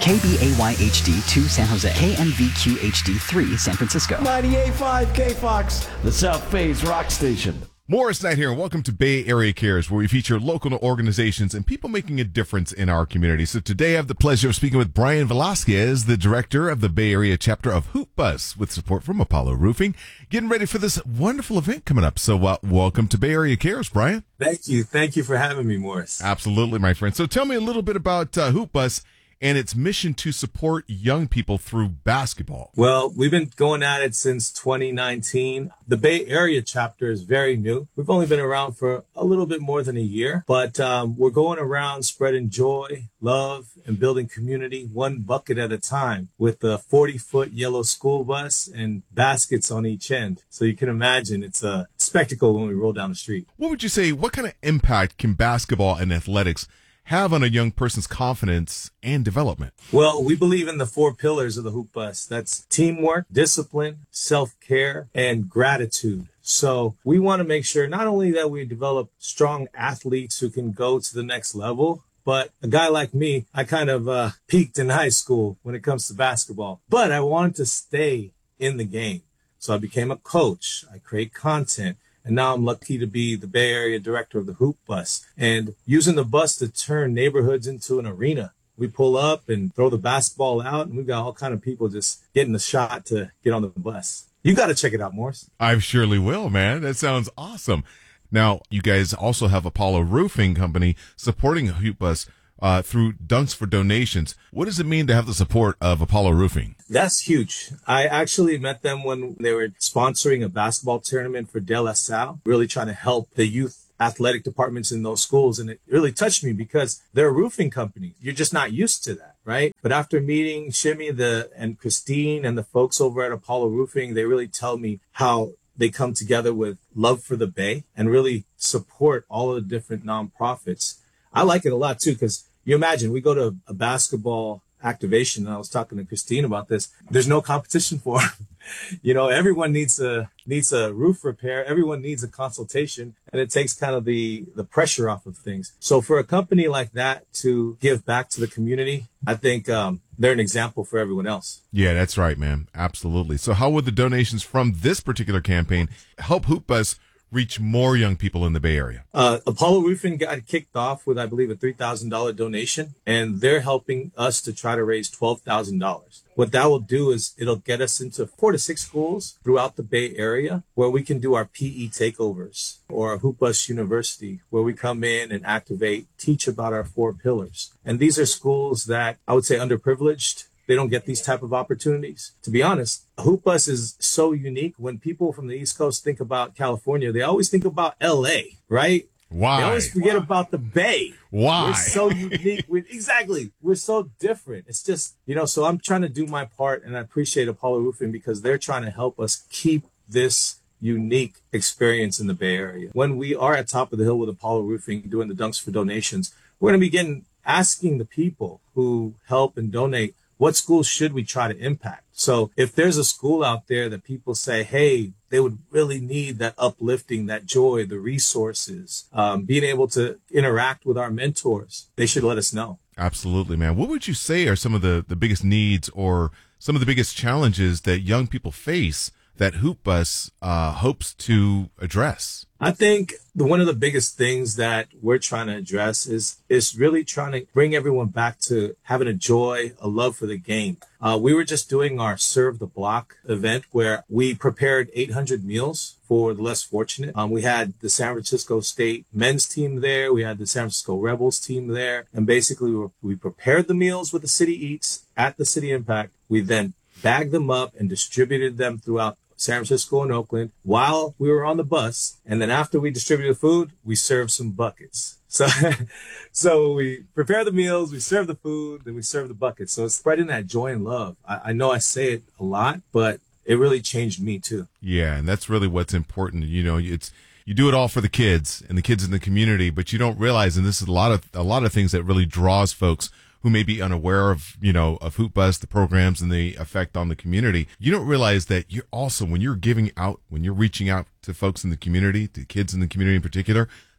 KBAY-HD 2 San Jose, KMVQ-HD 3 San Francisco. 98.5 KFOX, the South Phase rock station. Morris Knight here, and welcome to Bay Area Cares, where we feature local organizations and people making a difference in our community. So today I have the pleasure of speaking with Brian Velasquez, the director of the Bay Area chapter of Hoop Bus, with support from Apollo Roofing, getting ready for this wonderful event coming up. So welcome to Bay Area Cares, Brian. Thank you. Thank you for having me, Morris. Absolutely, my friend. So tell me a little bit about Hoop Bus and its mission to support young people through basketball. Well, we've been going at it since 2019. The Bay Area chapter is very new. We've only been around for a little bit more than a year, but we're going around spreading joy, love, and building community one bucket at a time with a 40-foot yellow school bus and baskets on each end. So you can imagine it's a spectacle when we roll down the street. What would you say, what kind of impact can basketball and athletics have on a young person's confidence and development? Well, we believe in the 4 pillars of the Hoop Bus. That's teamwork, discipline, self-care, and gratitude. So we want to make sure not only that we develop strong athletes who can go to the next level, but a guy like me, I kind of peaked in high school when it comes to basketball, but I wanted to stay in the game. So I became a coach. I create content. And now I'm lucky to be the Bay Area director of the Hoop Bus and using the bus to turn neighborhoods into an arena. We pull up and throw the basketball out, and we've got all kind of people just getting the shot to get on the bus. You got to check it out, Morris. I surely will, man. That sounds awesome. Now, you guys also have Apollo Roofing Company supporting Hoop Bus through Dunks for Donations. What does it mean to have the support of Apollo Roofing? That's huge. I actually met them when they were sponsoring a basketball tournament for De La Salle, really trying to help the youth athletic departments in those schools. And it really touched me because they're a roofing company. You're just not used to that, right? But after meeting Shimmy and Christine and the folks over at Apollo Roofing, they really tell me how they come together with love for the Bay and really support all of the different nonprofits. I like it a lot, too, because you imagine we go to a basketball activation, and I was talking to Christine about this. There's no competition for them. You know, everyone needs a roof repair. Everyone needs a consultation, and it takes kind of the pressure off of things. So for a company like that to give back to the community, I think they're an example for everyone else. Yeah, that's right, man. Absolutely. So how would the donations from this particular campaign help Hoop Bus reach more young people in the Bay Area? Apollo Roofing got kicked off with, I believe, a $3,000 donation, and they're helping us to try to raise $12,000. What that will do is it'll get us into 4 to 6 schools throughout the Bay Area where we can do our PE takeovers, or Hoop Bus University, where we come in and activate, teach about our 4 pillars. And these are schools that I would say underprivileged. They don't get these type of opportunities. To be honest, Hoop Bus is so unique. When people from the East Coast think about California, they always think about LA, right? Why? They always forget about the Bay. Why? We're so unique. Exactly. We're so different. It's just, so I'm trying to do my part, and I appreciate Apollo Roofing because they're trying to help us keep this unique experience in the Bay Area. When we are at top of the hill with Apollo Roofing doing the Dunks for Donations, we're going to be asking the people who help and donate, what schools should we try to impact? So if there's a school out there that people say, hey, they would really need that uplifting, that joy, the resources, being able to interact with our mentors, they should let us know. Absolutely, man. What would you say are some of the biggest needs or some of the biggest challenges that young people face that Hoop Bus hopes to address? I think one of the biggest things that we're trying to address is really trying to bring everyone back to having a joy, a love for the game. We were just doing our Serve the Block event where we prepared 800 meals for the less fortunate. We had the San Francisco State men's team there. We had the San Francisco Rebels team there. And basically we prepared the meals with the City Eats at the City Impact. We then bagged them up and distributed them throughout San Francisco and Oakland while we were on the bus. And then after we distributed the food, we served some buckets. So we prepare the meals, we serve the food, then we serve the buckets. So it's spreading that joy and love. I know I say it a lot, but it really changed me too. Yeah, and that's really what's important. You do it all for the kids and the kids in the community, but you don't realize, and this is a lot of things that really draws folks who may be unaware of, of Hoop Bus, the programs and the effect on the community. You don't realize that you're also, when you're giving out, when you're reaching out to folks in the community, to kids in the community in particular,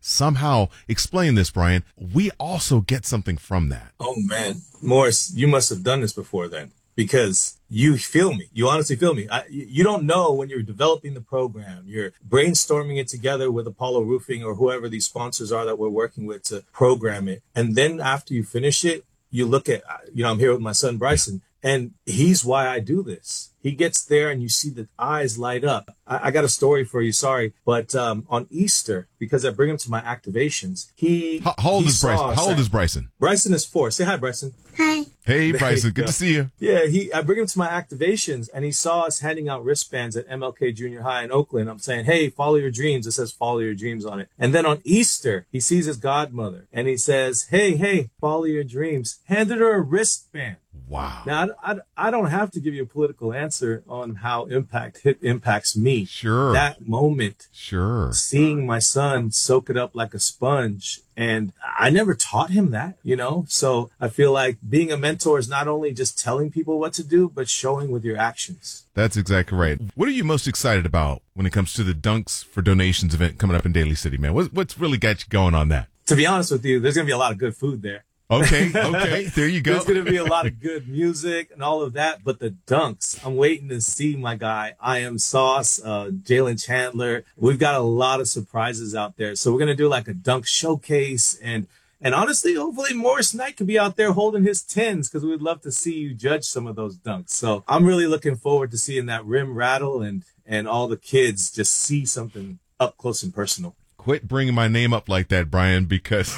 somehow explain this, Brian. We also get something from that. Oh man, Morris, you must have done this before then, because you feel me. You honestly feel me. You don't know when you're developing the program, you're brainstorming it together with Apollo Roofing or whoever these sponsors are that we're working with to program it. And then after you finish it, you look at, I'm here with my son, Bryson, and he's why I do this. He gets there and you see the eyes light up. I got a story for you, sorry. But on Easter, because I bring him to my activations, How old is Bryson? How old is Bryson? Bryson is 4. Say hi, Bryson. Hi. Hey, Bryson. Good to see you. Yeah, I bring him to my activations and he saw us handing out wristbands at MLK Junior High in Oakland. I'm saying, hey, follow your dreams. It says follow your dreams on it. And then on Easter, he sees his godmother and he says, hey, follow your dreams. Handed her a wristband. Wow. Now, I don't have to give you a political answer on how it impacts me. Sure. That moment. Sure. Seeing my son soak it up like a sponge. And I never taught him that, So I feel like being a mentor is not only just telling people what to do, but showing with your actions. That's exactly right. What are you most excited about when it comes to the Dunks for Donations event coming up in Daly City, man? What's really got you going on that? To be honest with you, there's going to be a lot of good food there. Okay. There you go. There's going to be a lot of good music and all of that. But the dunks, I'm waiting to see my guy, I Am Sauce, Jalen Chandler. We've got a lot of surprises out there. So we're going to do like a dunk showcase. And honestly, hopefully Morris Knight could be out there holding his 10s because we'd love to see you judge some of those dunks. So I'm really looking forward to seeing that rim rattle and all the kids just see something up close and personal. Quit bringing my name up like that, Brian, because...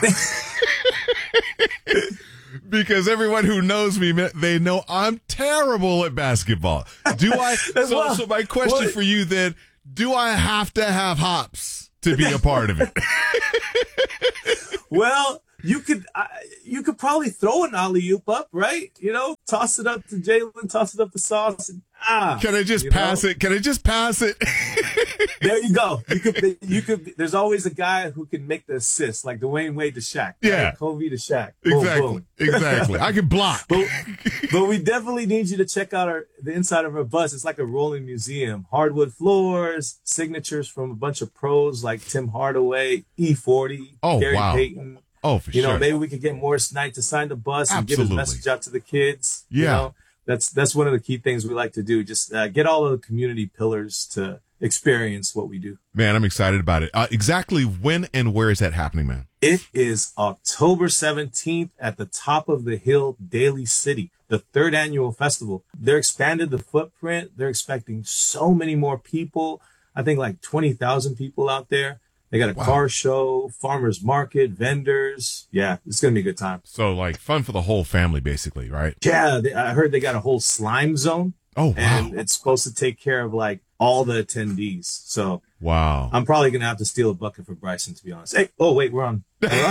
Because everyone who knows me, they know I'm terrible at basketball. So my question for you then, do I have to have hops to be a part of it? Well, you could probably throw an alley-oop up, right? Toss it up to Jalen, toss it up to Sauce. And, Can I just pass it? Can I just pass it? There you go. You could. There's always a guy who can make the assist, like Dwayne Wade to Shaq. Yeah, right? Kobe to Shaq. Boom, exactly. boom. Exactly. I can block. But we definitely need you to check out the inside of our bus. It's like a rolling museum. Hardwood floors, signatures from a bunch of pros like Tim Hardaway, E40, Gary Payton. Oh, for sure. Maybe we could get Morris Knight to sign the bus and get his message out to the kids. Yeah. That's one of the key things we like to do. Just get all of the community pillars to experience what we do. Man, I'm excited about it. Exactly when and where is that happening, man? It is October 17th at the Top of the Hill, Daly City, the 3rd annual festival. They're expanded the footprint. They're expecting so many more people. I think like 20,000 people out there. They got a car show, farmers market, vendors. Yeah, it's going to be a good time. So like fun for the whole family, basically, right? Yeah, I heard they got a whole slime zone. Oh, wow. And it's supposed to take care of like all the attendees. So wow, I'm probably going to have to steal a bucket for Bryson, to be honest. Hey, wait, we're on.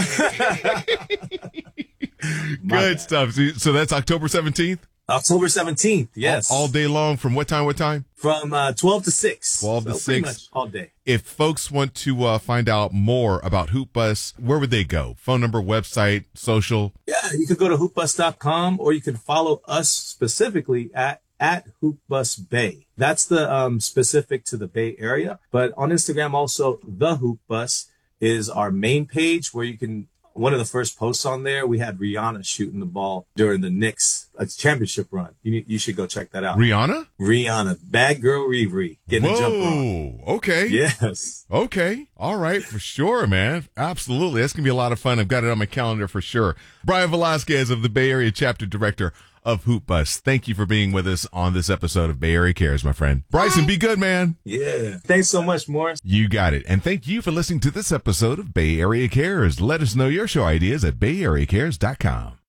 Good stuff. So that's October 17th? October 17th, yes. All day long. From what time? From 12 to 6. 12 to 6. Pretty much all day. If folks want to find out more about Hoop Bus, where would they go? Phone number, website, social? Yeah, you could go to hoopbus.com or you can follow us specifically at Hoop Bus Bay. That's the specific to the Bay Area. But on Instagram also, The Hoop Bus is our main page where you can... One of the first posts on there, we had Rihanna shooting the ball during the Knicks championship run. You should go check that out. Rihanna, bad girl Riri, getting a jump on. Okay. Yes. Okay. All right. For sure, man. Absolutely. That's going to be a lot of fun. I've got it on my calendar for sure. Brian Velasquez of the Bay Area Chapter Director of Hoop Bus. Thank you for being with us on this episode of Bay Area Cares, my friend. Bryson, be good, man. Yeah. Thanks so much, Morris. You got it. And thank you for listening to this episode of Bay Area Cares. Let us know your show ideas at bayareacares.com.